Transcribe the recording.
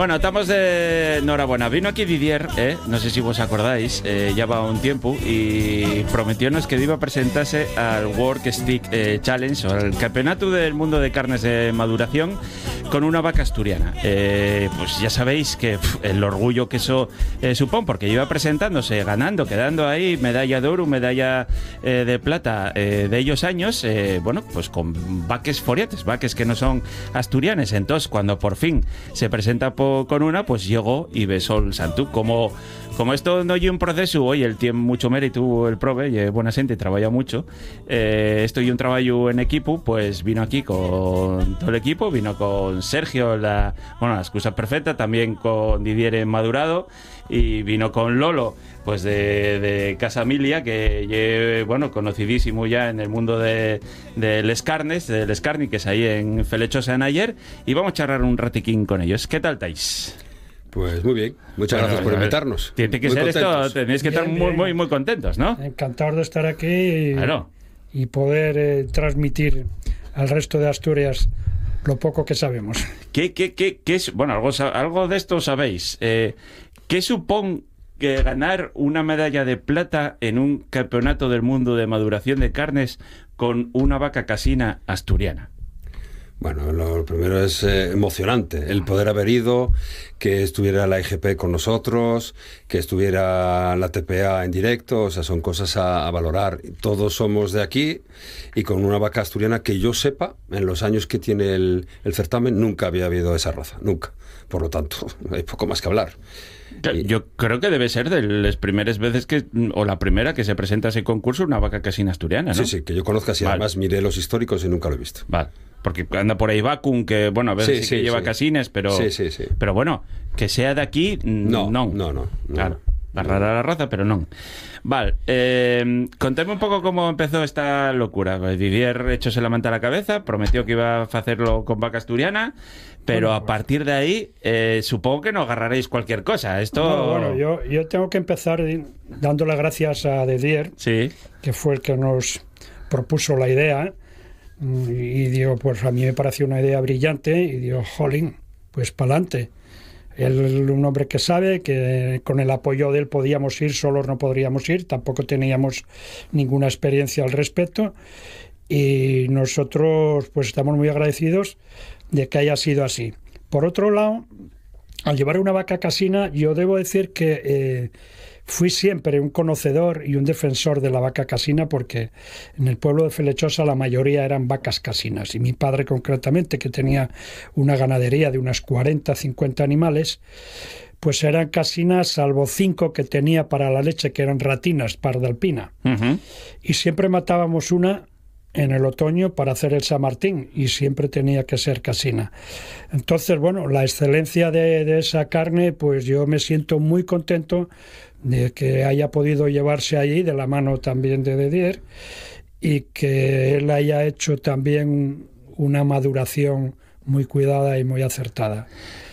Bueno, estamos de enhorabuena. Vino aquí Didier, no sé si vos acordáis, ya va un tiempo, y prometiónos que iba a presentarse al Work Stick Challenge, o al Campeonato del Mundo de Carnes de Maduración, con una vaca asturiana. Pues ya sabéis que el orgullo que eso supone, porque iba presentándose, ganando, quedando ahí, medalla de oro, medalla de plata de ellos años, bueno, pues con vaques forietes, vaques que no son asturianes. Entonces, cuando por fin se presenta con una, pues llegó y besó el santu. Como esto no hay un proceso, oye, él tiene mucho mérito, el prove, y es buena gente, trabaja mucho. Esto y un trabajo en equipo, pues vino aquí con todo el equipo, vino con Sergio, la excusa perfecta, también con Didier en Madurado, y vino con Lolo, pues de Casa Emilia, que bueno, conocidísimo ya en el mundo de les carnes, del escarni, que es ahí en Felechosa en ayer, y vamos a charlar un ratiquín con ellos. ¿Qué tal estáis? Pues muy bien, muchas gracias por invitarnos. Tiene que muy ser contentos. Esto, tenéis que estar muy contentos, ¿no? Encantados de estar aquí Claro. y poder transmitir al resto de Asturias lo poco que sabemos. ¿Qué es? Bueno, algo de esto sabéis. ¿Qué supone que ganar una medalla de plata en un campeonato del mundo de maduración de carnes con una vaca casina asturiana? Bueno, lo primero es emocionante, el poder haber ido, que estuviera la IGP con nosotros, que estuviera la TPA en directo, o sea, son cosas a valorar. Todos somos de aquí, y con una vaca asturiana que yo sepa, en los años que tiene el certamen, nunca había habido esa raza, nunca. Por lo tanto, hay poco más que hablar. Yo creo que debe ser de las primeras veces o la primera que se presenta ese concurso, una vaca casina asturiana, ¿no? Sí, que yo conozca, así. Vale. Además miré los históricos y nunca lo he visto. Vale. Porque anda por ahí Vacun, que bueno, a veces sí que lleva casines, pero sí. Pero bueno, que sea de aquí, no. Claro, la rara la raza, pero no. Vale, contadme un poco cómo empezó esta locura. Didier echóse la manta a la cabeza, prometió que iba a hacerlo con vaca asturiana, pero a partir de ahí supongo que no agarraréis cualquier cosa. Bueno, yo tengo que empezar dando las gracias a Didier, que fue el que nos propuso la idea. Y digo, pues a mí me pareció una idea brillante, y digo, jolín, pues pa'lante. Él, un hombre que sabe que con el apoyo de él podíamos ir, solos no podríamos ir, tampoco teníamos ninguna experiencia al respecto, y nosotros pues estamos muy agradecidos de que haya sido así. Por otro lado, al llevar una vaca casina, yo debo decir que fui siempre un conocedor y un defensor de la vaca casina, porque en el pueblo de Felechosa la mayoría eran vacas casinas, y mi padre concretamente, que tenía una ganadería de unas 40, 50 animales, pues eran casinas, salvo 5 que tenía para la leche, que eran ratinas pardalpina. Uh-huh. Y siempre matábamos una en el otoño para hacer el San Martín, y siempre tenía que ser casina. Entonces, bueno, la excelencia de esa carne, pues yo me siento muy contento de que haya podido llevarse allí, de la mano también de Didier, y que él haya hecho también una maduración muy cuidada y muy acertada.